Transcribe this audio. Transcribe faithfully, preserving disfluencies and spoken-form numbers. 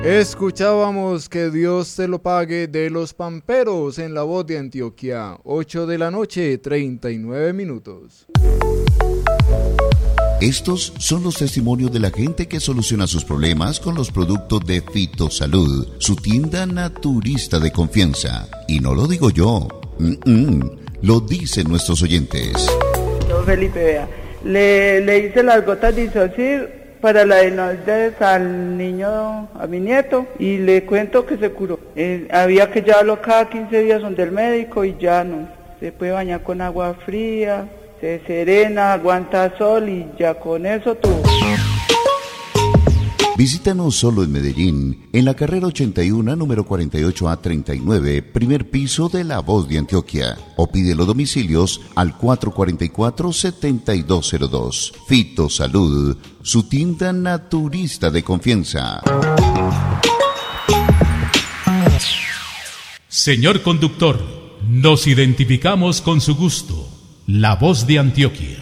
Escuchábamos Que Dios te lo pague de Los Pamperos en La Voz de Antioquia, ocho de la noche, treinta y nueve minutos. Estos son los testimonios de la gente que soluciona sus problemas con los productos de Fitosalud, su tienda naturista de confianza. Y no lo digo yo, Mm-mm. lo dicen nuestros oyentes. Yo, Felipe, vea, le, le hice las gotas de Isocir para la henoides al niño, a mi nieto, y le cuento que se curó. Eh, había que llevarlo cada quince días donde el médico y ya no. Se puede bañar con agua fría, se serena, aguanta sol y ya con eso tuvo. Visítanos solo en Medellín, en la carrera ochenta y uno, número cuarenta y ocho A treinta y nueve, primer piso de La Voz de Antioquia. O pide los domicilios al cuatro cuatro cuatro, siete dos cero dos. Fitosalud, su tienda naturista de confianza. Señor conductor, nos identificamos con su gusto. La Voz de Antioquia.